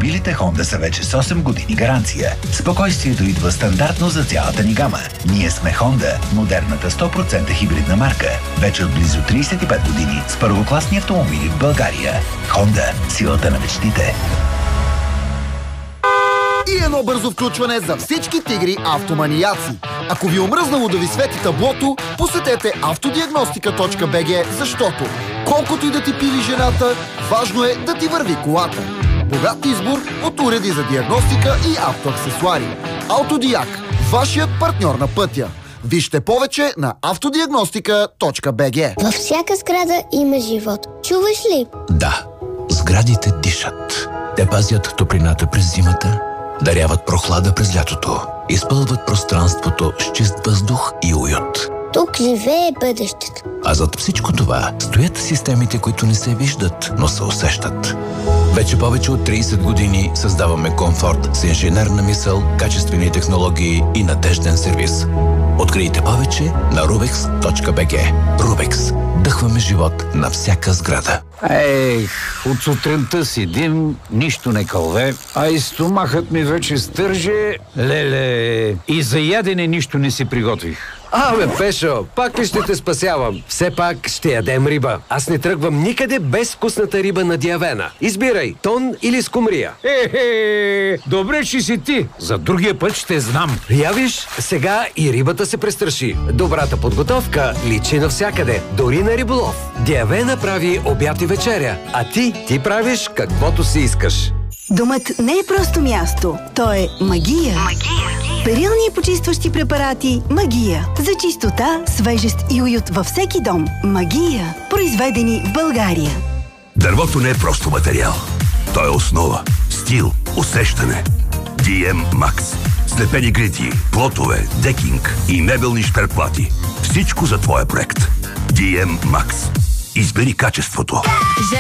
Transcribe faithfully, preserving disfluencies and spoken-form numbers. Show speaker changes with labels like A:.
A: Автомобилите Honda са вече с осем години гаранция. Спокойствието идва стандартно за цялата ни гама. Ние сме Honda, модерната сто процента хибридна марка. Вече от близо трийсет и пет години с първокласни автомобили в България. Honda – силата на мечтите.
B: И едно бързо включване за всички тигри автоманияци. Ако ви е омръзнало да ви свети таблото, посетете автодиагностика точка би джи, защото колкото и да ти пили жената, важно е да ти върви колата. Богат избор от уреди за диагностика и автоаксесуари. Автодиаг – вашият партньор на пътя. Вижте повече на автодиагностика точка би джи.
C: Във всяка сграда има живот. Чуваш ли?
D: Да, сградите дишат. Те пазят топлината през зимата, даряват прохлада през лятото, изпълват пространството с чист въздух и уют.
C: Тук живее бъдещето.
D: А зад всичко това стоят системите, които не се виждат, но се усещат. Вече повече от трийсет години създаваме комфорт с инженерна мисъл, качествени технологии и надежден сервис. Открийте повече на рубекс точка би джи. Рубекс. Дъхваме живот на всяка сграда.
E: Ех, от сутринта седим, нищо не кълве, а и стомахът ми вече стърже. Леле, и за ядене нищо не си приготвих.
F: Абе, Пешо, пак ли ще те спасявам? Все пак ще ядем риба. Аз не тръгвам никъде без вкусната риба на Диавена. Избирай, тон или скумрия.
E: Е-хе, добре, че си ти. За другия път ще знам.
F: Я виж, сега и рибата се престраши. Добрата подготовка личи навсякъде, дори на риболов. Диавена прави обяд и вечеря, а ти, ти правиш каквото си искаш.
G: Домът не е просто място, то е магия. Магия. Перилни и почистващи препарати Магия. За чистота, свежест и уют във всеки дом. Магия. Произведени в България.
H: Дървото не е просто материал. То е основа, стил, усещане. ди ем Max. Слепени грити, плотове, декинг и мебелни шперплати. Всичко за твоя проект. ди ем Max. Избери качеството.